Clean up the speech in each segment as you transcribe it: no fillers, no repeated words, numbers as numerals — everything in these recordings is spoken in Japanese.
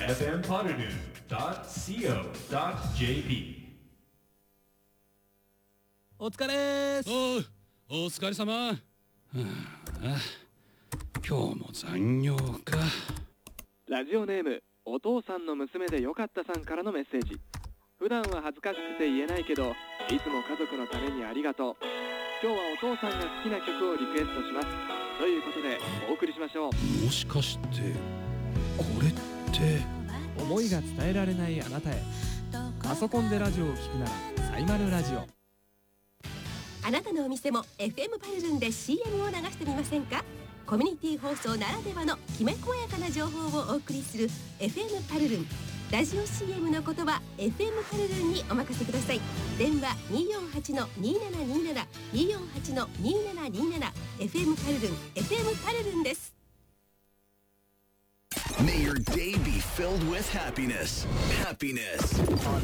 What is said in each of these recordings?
fmpoddernoon.co.jp。 お疲れーす。 お疲れ様。はあ、今日も残業か。 ラジオネームお父さんの娘でよかったさんからのメッセージ。普段は恥ずかしくて言えないけど、いつも家族のためにありがとう。今日はお父さんが好きな曲をリクエストしますということでお送りしましょう。 もしかしてこれって思いが伝えられないあなたへ。パソコンでラジオを聞くならサイマルラジオ。 あなたのお店も FM パルルンで CM を流してみませんか。コミュニティ放送ならではのきめ細やかな情報をお送りする FM パルルン。ラジオ CM のことは FM パルルンにお任せください。電話 248-2727 248-2727 FM パルルン FM パルルンです。 May your day be filled with happiness. Happiness on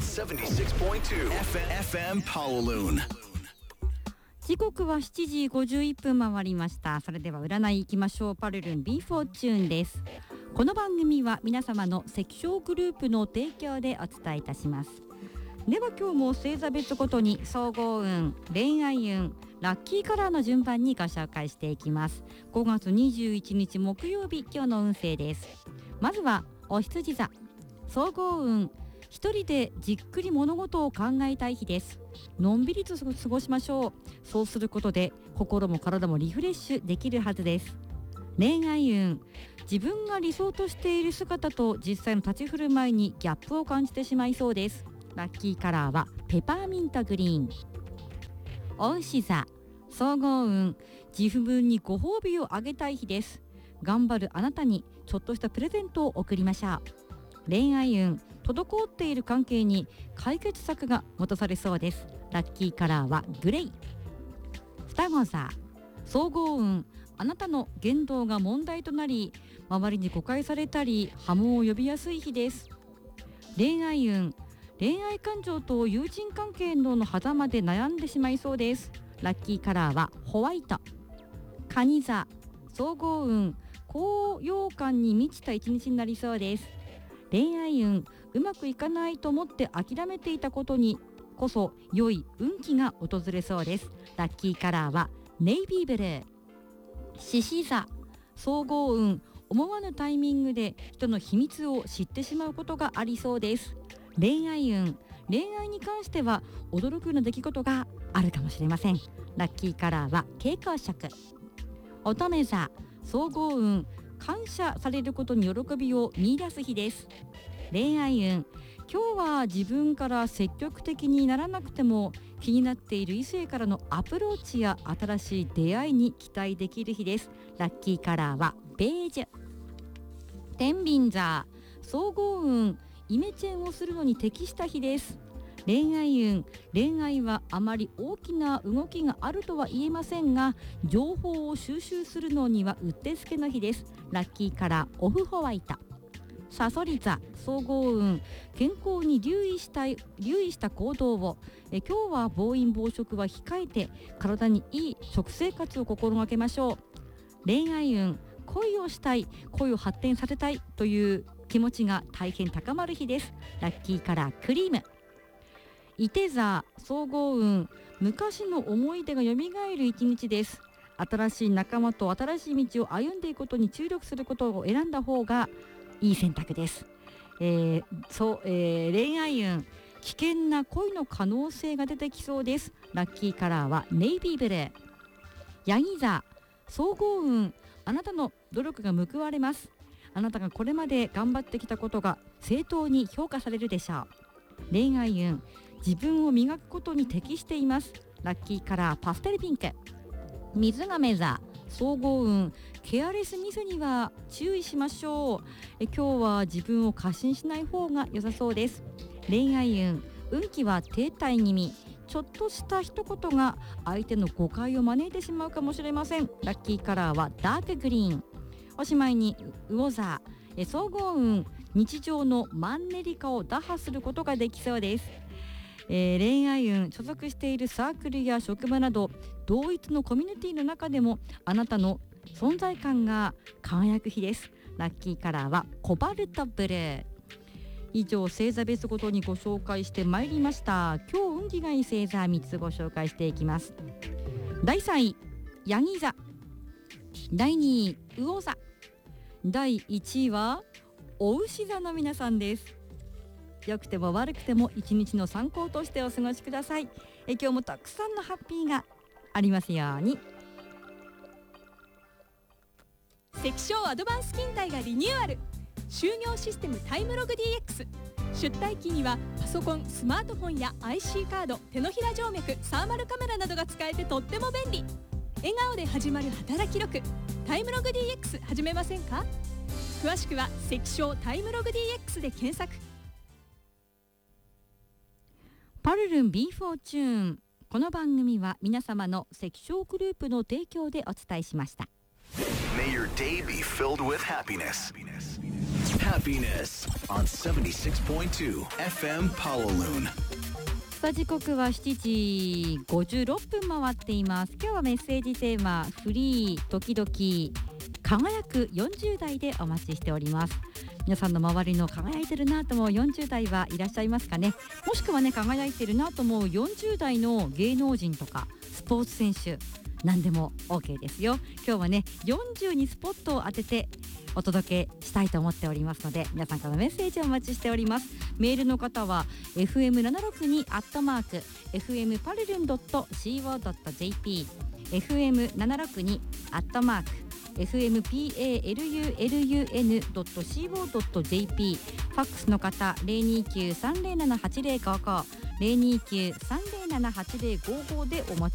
76.2 FM Pawaloon。 時刻は7時51分回りました。それでは占い行きましょう。パルルン B フォーチューンです。この番組は皆様のセクショングループの提供でお伝えいたします。では今日も星座別ごとに総合運、恋愛運、ラッキーカラーの順番にご紹介していきます。5月21日木曜日、今日の運勢です。まずはお羊座、総合運、一人でじっくり物事を考えたい日です。のんびりと過ごしましょう。そうすることで心も体もリフレッシュできるはずです。恋愛運、自分が理想としている姿と実際の立ち振る舞いにギャップを感じてしまいそうです。ラッキーカラーはペパーミントグリーン。お牛座、総合運、自分にご褒美をあげたい日です。頑張るあなたにちょっとしたプレゼントを贈りましょう。恋愛運、滞っている関係に解決策が持たされそうです。ラッキーカラーはグレイ。双子座、総合運、あなたの言動が問題となり周りに誤解されたり波紋を呼びやすい日です。恋愛運、恋愛感情と友人関係の狭間で悩んでしまいそうです。ラッキーカラーはホワイト。蟹座、総合運、高揚感に満ちた一日になりそうです。恋愛運、うまくいかないと思って諦めていたことにこそ良い運気が訪れそうです。ラッキーカラーはネイビーブルー。獅子座、総合運、思わぬタイミングで人の秘密を知ってしまうことがありそうです。恋愛運、恋愛に関しては驚くような出来事があるかもしれません。ラッキーカラーは蛍光色。乙女座、総合運、感謝されることに喜びを見出す日です。恋愛運、今日は自分から積極的にならなくても気になっている異性からのアプローチや新しい出会いに期待できる日です。ラッキーカラーはベージュ。天秤座、総合運、イメチェンをするのに適した日です。恋愛運、恋愛はあまり大きな動きがあるとは言えませんが情報を収集するのにはうってつけの日です。ラッキーカラーオフホワイト。さそり座、総合運、健康に留意した行動を。今日は暴飲暴食は控えて体にいい食生活を心がけましょう。恋愛運、恋をしたい、恋を発展させたいという気持ちが大変高まる日です。ラッキーカラークリーム。いて座、総合運、昔の思い出が蘇る一日です。新しい仲間と新しい道を歩んでいくことに注力することを選んだ方がいい選択です。恋愛運、危険な恋の可能性が出てきそうです。ラッキーカラーはネイビーブルー。ヤギ座、総合運、あなたの努力が報われます。あなたがこれまで頑張ってきたことが正当に評価されるでしょう。恋愛運、自分を磨くことに適しています。ラッキーカラーパステルピンク。水亀座、総合運、ケアレスミスには注意しましょう。今日は自分を過信しない方が良さそうです。恋愛運、運気は停滞気味。ちょっとした一言が相手の誤解を招いてしまうかもしれません。ラッキーカラーはダークグリーン。おしまいに魚座、総合運、日常のマンネリ化を打破することができそうです。恋愛運、所属しているサークルや職場など同一のコミュニティの中でもあなたの存在感が輝く日です。ラッキーカラーはコバルトブルー。 以上星座別ごとにご紹介してまいりました。今日運気がいい星座3つご紹介していきます。第3位ヤギ座、第2位魚座、第1位はお牛座の皆さんです。良くても悪くても一日の参考としてお過ごしください。今日もたくさんのハッピーがありますように。 関証アドバンス勤怠がリニューアル。就業システムタイムログ DX。出退勤にはパソコン、スマートフォンや IC カード、手のひら静脈、サーマルカメラなどが使えてとっても便利。笑顔で始まる働き力、タイムログ DX 始めませんか？詳しくは関証タイムログ DX で検索。 パルルン B4 チューン。この番組は皆様の関証グループの提供でお伝えしました。 May your day be filled with happiness. Happiness on 76.2 FM Pawaloon。 さあ時刻は7時56分回っています。今日はメッセージテーマフリー時々輝く40代でお待ちしております。皆さんの周りの輝いてるなと思う40代はいらっしゃいますかね。もしくはね、輝いてるなと思う40代の芸能人とかスポーツ選手、何でも OK ですよ。今日はね40にスポットを当ててお届けしたいと思っておりますので、皆さんからのメッセージをお待ちしております。メールの方は fm762@fm パルルン .co.jp fm762@fm fmpalulun.co.jp ファックスの方 029-307-8055 029-307-8055 でお待ち